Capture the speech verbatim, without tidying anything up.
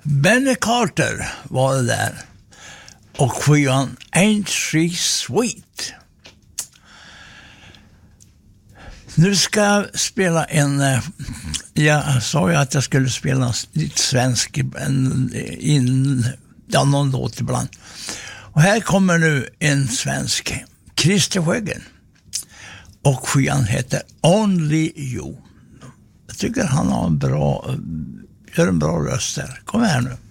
Benny Carter var det där. Och skivan Ain't She Sweet. Nu ska jag spela en... Jag sa ju att jag skulle spela lite svensk en, in, ja, någon låt ibland. Och här kommer nu en svensk, Christer Sjögren. Och skivan heter Only You. Jag tycker han har en bra, gör en bra röst där. Kom här nu.